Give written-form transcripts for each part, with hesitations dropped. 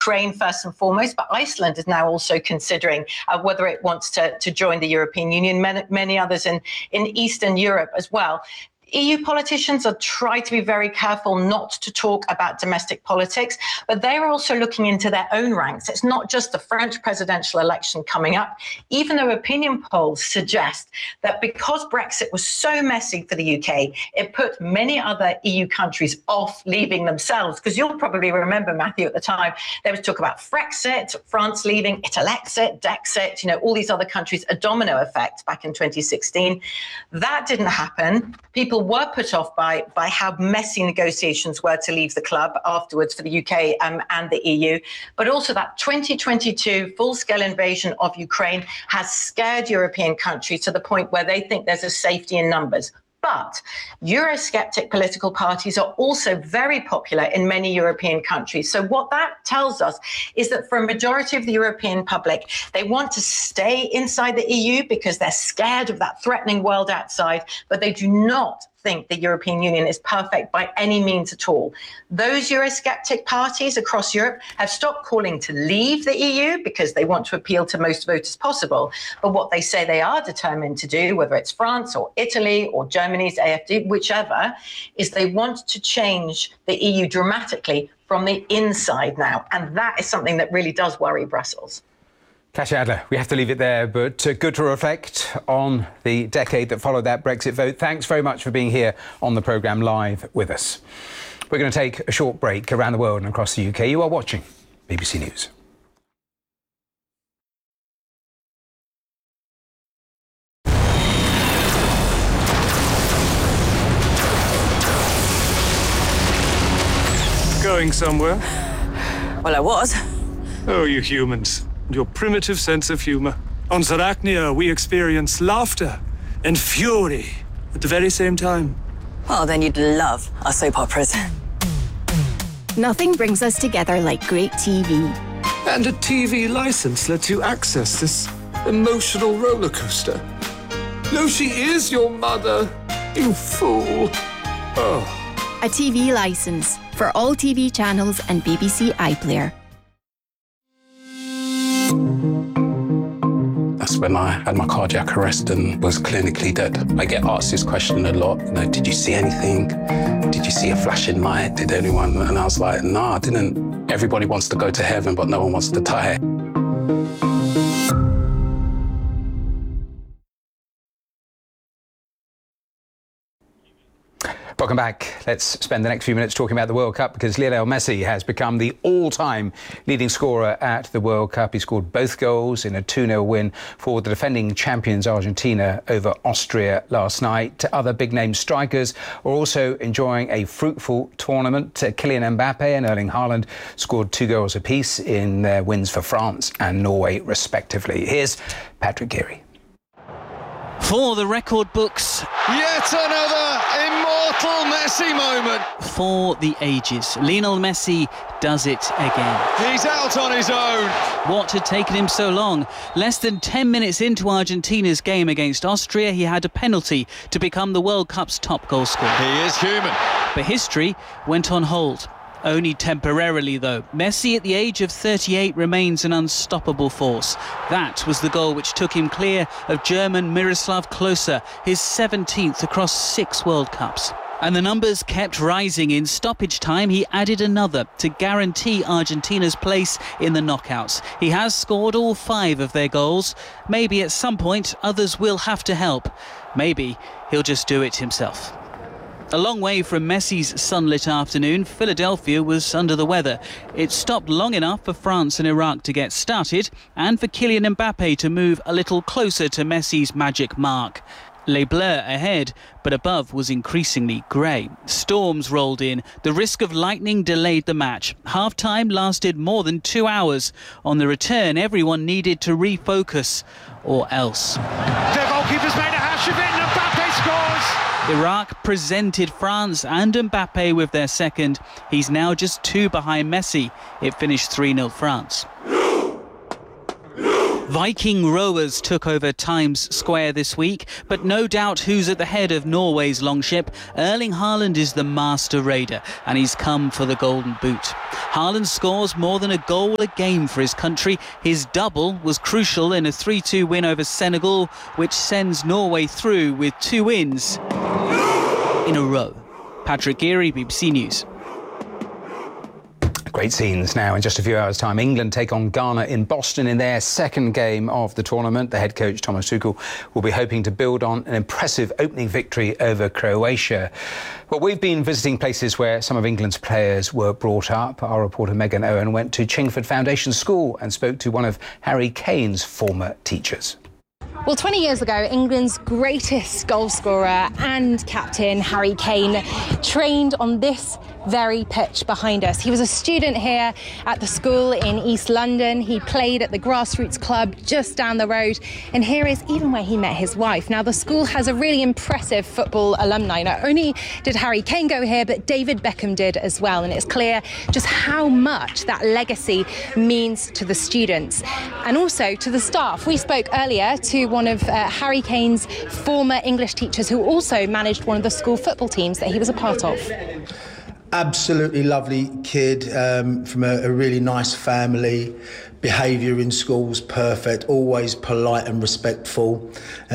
Ukraine first and foremost, but Iceland is now also considering whether it wants to join the European Union, many others in Eastern Europe as well. EU politicians are trying to be very careful not to talk about domestic politics, but they are also looking into their own ranks. It's not just the French presidential election coming up, even though opinion polls suggest that because Brexit was so messy for the UK, it put many other EU countries off leaving themselves. Because you'll probably remember, Matthew, at the time, there was talk about Frexit, France leaving, Italexit, Dexit, all these other countries, a domino effect back in 2016. That didn't happen. People were put off by how messy negotiations were to leave the club afterwards for the UK and the EU. But also that 2022 full-scale invasion of Ukraine has scared European countries to the point where they think there's a safety in numbers. But Eurosceptic political parties are also very popular in many European countries. So what that tells us is that for a majority of the European public, they want to stay inside the EU because they're scared of that threatening world outside, but they do not think the European Union is perfect by any means at all. Those Eurosceptic parties across Europe have stopped calling to leave the EU because they want to appeal to most voters possible. But what they say they are determined to do, whether it's France or Italy or Germany's AfD, whichever, is they want to change the EU dramatically from the inside now. And that is something that really does worry Brussels. Kasia Adler, we have to leave it there, but good to reflect on the decade that followed that Brexit vote. Thanks very much for being here on the programme live with us. We're going to take a short break around the world and across the UK. You are watching BBC News. Going somewhere? Well, I was. Oh, you humans. Your primitive sense of humour. On Zarachnia, we experience laughter and fury at the very same time. Well, then you'd love our soap operas. Nothing brings us together like great TV. And a TV license lets you access this emotional roller coaster. No, she is your mother, you fool. Oh. A TV license for all TV channels and BBC iPlayer. That's when I had my cardiac arrest and was clinically dead. I get asked this question a lot, did you see anything? Did you see a flashing light? Did anyone? And I was like, no, I didn't. Everybody wants to go to heaven, but no one wants to die. Welcome back. Let's spend the next few minutes talking about the World Cup because Lionel Messi has become the all-time leading scorer at the World Cup. He scored both goals in a 2-0 win for the defending champions Argentina over Austria last night. Other big-name strikers are also enjoying a fruitful tournament. Kylian Mbappe and Erling Haaland scored 2 goals apiece in their wins for France and Norway, respectively. Here's Patrick Geary. For the record books. Yet another immortal Messi moment. For the ages. Lionel Messi does it again. He's out on his own. What had taken him so long? Less than 10 minutes into Argentina's game against Austria, he had a penalty to become the World Cup's top goal scorer. He is human. But history went on hold. Only temporarily, though. Messi, at the age of 38, remains an unstoppable force. That was the goal which took him clear of German Miroslav Klose, his 17th across 6 World Cups. And the numbers kept rising. In stoppage time, he added another to guarantee Argentina's place in the knockouts. He has scored all 5 of their goals. Maybe at some point, others will have to help. Maybe he'll just do it himself. A long way from Messi's sunlit afternoon, Philadelphia was under the weather. It stopped long enough for France and Iraq to get started and for Kylian Mbappe to move a little closer to Messi's magic mark. Les Bleus ahead, but above was increasingly grey. Storms rolled in. The risk of lightning delayed the match. Half-time lasted more than 2 hours. On the return, everyone needed to refocus, or else. The goalkeeper's made a hash of it and Mbappe scores! Iraq presented France and Mbappe with their second. He's now just 2 behind Messi. It finished 3-0 France. Viking rowers took over Times Square this week, but no doubt who's at the head of Norway's longship. Erling Haaland is the master raider, and he's come for the golden boot. Haaland scores more than a goal a game for his country. His double was crucial in a 3-2 win over Senegal, which sends Norway through with 2 wins in a row. Patrick Geary, BBC News. Great scenes now. In just a few hours' time, England take on Ghana in Boston in their second game of the tournament. The head coach, Thomas Tuchel, will be hoping to build on an impressive opening victory over Croatia. Well, we've been visiting places where some of England's players were brought up. Our reporter Megan Owen went to Chingford Foundation School and spoke to one of Harry Kane's former teachers. Well, 20 years ago, England's greatest goalscorer and captain, Harry Kane, trained on this very pitch behind us. He was a student here at the school in East London. He played at the grassroots club just down the road. And here is even where he met his wife. Now, the school has a really impressive football alumni. Not only did Harry Kane go here, but David Beckham did as well. And it's clear just how much that legacy means to the students and also to the staff. We spoke earlier to one of Harry Kane's former English teachers who also managed one of the school football teams that he was a part of. Absolutely lovely kid from a really nice family. Behaviour in school's perfect, always polite and respectful.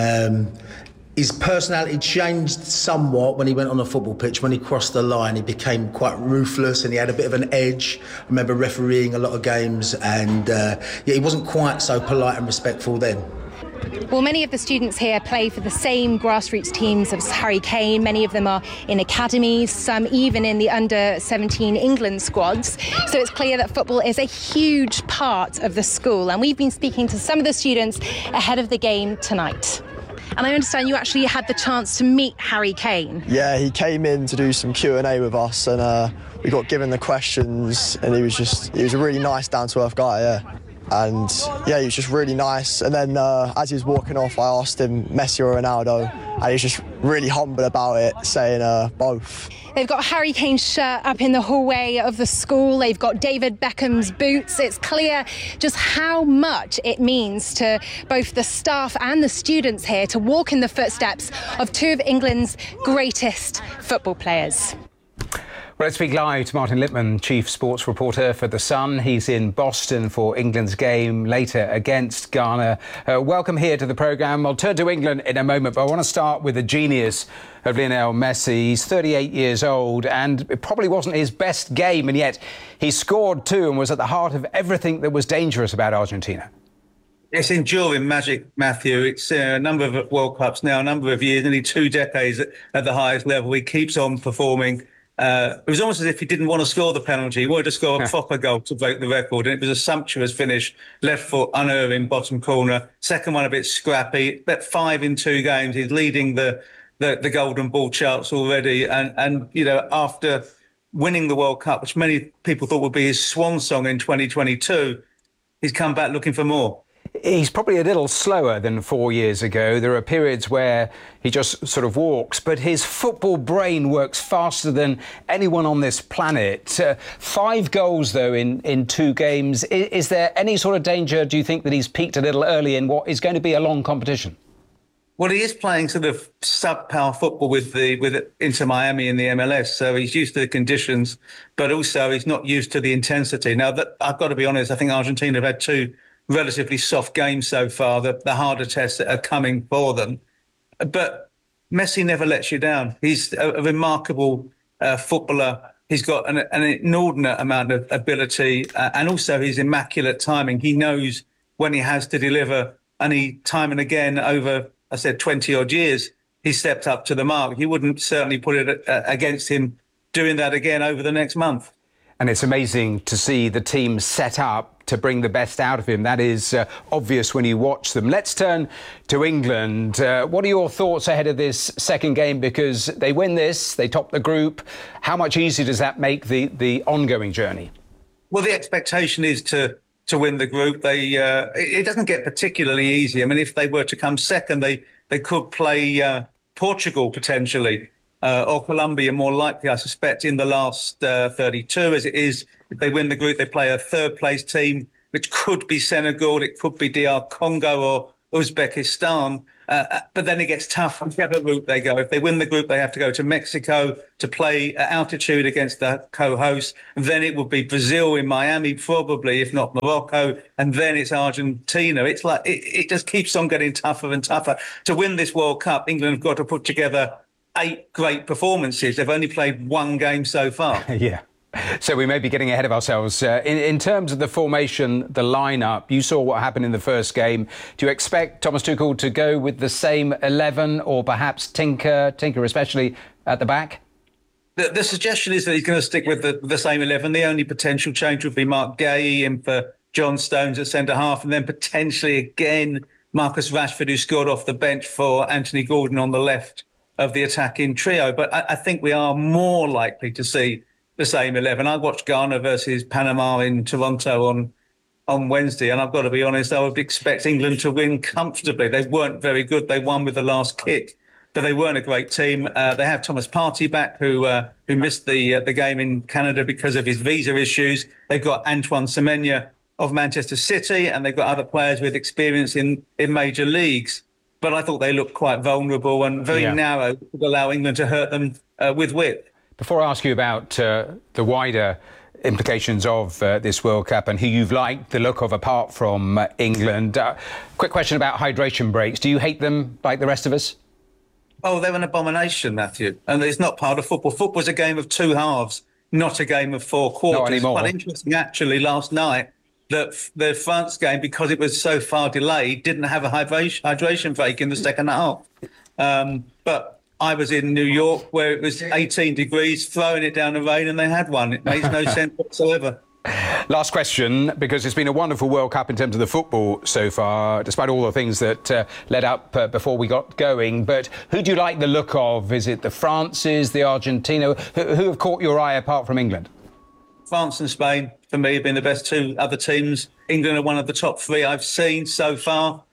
His personality changed somewhat when he went on a football pitch. When he crossed the line, he became quite ruthless and he had a bit of an edge. I remember refereeing a lot of games and he wasn't quite so polite and respectful then. Well, many of the students here play for the same grassroots teams as Harry Kane. Many of them are in academies, some even in the under-17 England squads. So it's clear that football is a huge part of the school. And we've been speaking to some of the students ahead of the game tonight. And I understand you actually had the chance to meet Harry Kane. Yeah, he came in to do some Q&A with us and we got given the questions and he was a really nice, down-to-earth guy, yeah. And yeah, he was just really nice. And then as he was walking off, I asked him Messi or Ronaldo, and he was just really humble about it, saying both. They've got Harry Kane's shirt up in the hallway of the school. They've got David Beckham's boots. It's clear just how much it means to both the staff and the students here to walk in the footsteps of 2 of England's greatest football players. Well, let's speak live to Martin Lippmann, chief sports reporter for The Sun. He's in Boston for England's game later against Ghana. Welcome here to the programme. I'll turn to England in a moment, but I want to start with the genius of Lionel Messi. He's 38 years old and it probably wasn't his best game, and yet he scored 2 and was at the heart of everything that was dangerous about Argentina. It's enduring magic, Matthew. It's a number of World Cups now, a number of years, nearly 2 decades at the highest level. He keeps on performing. It was almost as if he didn't want to score the penalty. He wanted to score a proper goal to break the record. And it was a sumptuous finish. Left foot, unerring, bottom corner. Second one a bit scrappy. But 5 in 2 games. He's leading the golden ball charts already. And you know, after winning the World Cup, which many people thought would be his swan song in 2022, he's come back looking for more. He's probably a little slower than 4 years ago. There are periods where he just sort of walks, but his football brain works faster than anyone on this planet. 5 goals, though, in 2 games. Is there any sort of danger, do you think, that he's peaked a little early in what is going to be a long competition? Well, he is playing sort of sub-power football with Inter Miami in the MLS, so he's used to the conditions, but also he's not used to the intensity. Now, I've got to be honest, I think Argentina have had 2 relatively soft games so far, the harder tests that are coming for them. But Messi never lets you down. He's a remarkable footballer. He's got an inordinate amount of ability and also his immaculate timing. He knows when he has to deliver, and he, time and again, over, I said, 20-odd years, he stepped up to the mark. You wouldn't certainly put it against him doing that again over the next month. And it's amazing to see the team set up to bring the best out of him. That is obvious when you watch them. Let's turn to England. What are your thoughts ahead of this second game? Because they win this, they top the group. How much easier does that make the ongoing journey? Well, the expectation is to win the group. It doesn't get particularly easy. I mean, if they were to come second, they could play Portugal potentially. Or Colombia, more likely, I suspect, in the last 32. As it is, if they win the group, they play a third-place team which could be Senegal, it could be DR Congo or Uzbekistan. But then it gets tough whichever route they go. If they win the group, they have to go to Mexico to play at altitude against the co-host. Then it would be Brazil in Miami, probably, if not Morocco. And then it's Argentina. It's like it just keeps on getting tougher and tougher. To win this World Cup, England have got to put together 8 great performances. They've only played 1 game so far. Yeah. So we may be getting ahead of ourselves. In terms of the formation, the lineup, you saw what happened in the first game. Do you expect Thomas Tuchel to go with the same 11 or perhaps tinker especially at the back? The suggestion is that he's going to stick with the same 11. The only potential change would be Mark Gay in for John Stones at centre-half, and then potentially again Marcus Rashford, who scored off the bench, for Anthony Gordon on the left of the attacking trio. But I think we are more likely to see the same 11. I watched Ghana versus Panama in Toronto on Wednesday, and I've got to be honest, I would expect England to win comfortably. They weren't very good. They won with the last kick, but they weren't a great team. They have Thomas Partey back, who missed the game in Canada because of his visa issues. They've got Antoine Semenyo of Manchester City, and they've got other players with experience in major leagues. But I thought they looked quite vulnerable and very narrow, to allow England to hurt them with width. Before I ask you about the wider implications of this World Cup and who you've liked the look of apart from England, quick question about hydration breaks. Do you hate them like the rest of us? Oh, they're an abomination, Matthew. And it's not part of football. Football's a game of 2 halves, not a game of 4 quarters. Not anymore. Quite interesting, actually, last night, that the France game, because it was so far delayed, didn't have a hydration break in the second half. But I was in New York where it was 18 degrees, throwing it down the rain, and they had one. It makes no sense whatsoever. Last question, because it's been a wonderful World Cup in terms of the football so far, despite all the things that led up before we got going. But who do you like the look of? Is it the Frances, the Argentina? Who have caught your eye apart from England? France and Spain, for me, have been the best 2 other teams. England are one of the top 3 I've seen so far.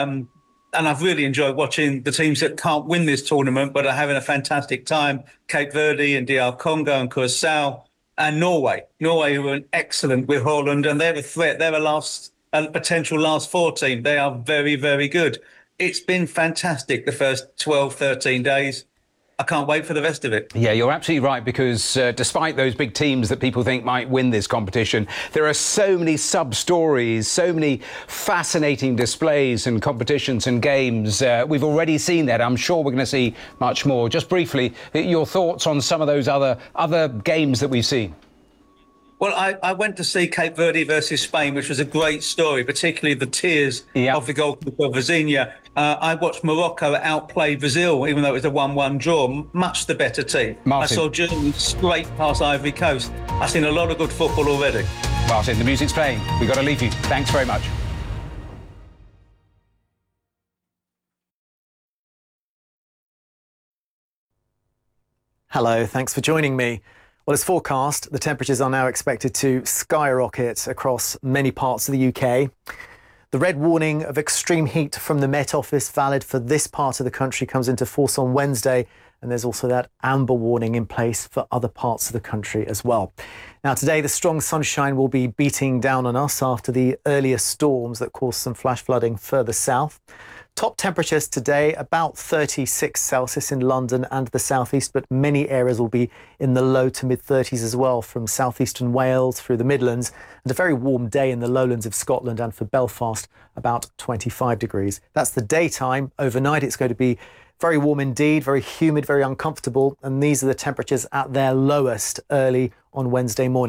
And I've really enjoyed watching the teams that can't win this tournament but are having a fantastic time. Cape Verde and DR Congo and Curacao and Norway. Norway, who are excellent with Holland, and they're a threat. They're a potential last 4 team. They are very, very good. It's been fantastic the first 12, 13 days. I can't wait for the rest of it. Yeah, you're absolutely right, because despite those big teams that people think might win this competition, there are so many sub-stories, so many fascinating displays and competitions and games. We've already seen that. I'm sure we're going to see much more. Just briefly, your thoughts on some of those other games that we've seen? Well, I went to see Cape Verde versus Spain, which was a great story, particularly the tears of the goalkeeper, Vizinha. I watched Morocco outplay Brazil, even though it was a 1-1 draw, much the better team. Martin. I saw Germany scrape past Ivory Coast. I've seen a lot of good football already. Martin, the music's playing. We've got to leave you. Thanks very much. Hello, thanks for joining me. Well, as forecast, the temperatures are now expected to skyrocket across many parts of the UK. The red warning of extreme heat from the Met Office, valid for this part of the country, comes into force on Wednesday, and there's also that amber warning in place for other parts of the country as well. Now, today, the strong sunshine will be beating down on us after the earlier storms that caused some flash flooding further south. Top temperatures today, about 36 Celsius in London and the southeast, but many areas will be in the low to mid-30s as well, from southeastern Wales through the Midlands, and a very warm day in the lowlands of Scotland, and for Belfast, about 25 degrees. That's the daytime. Overnight, it's going to be very warm indeed, very humid, very uncomfortable, and these are the temperatures at their lowest early on Wednesday morning.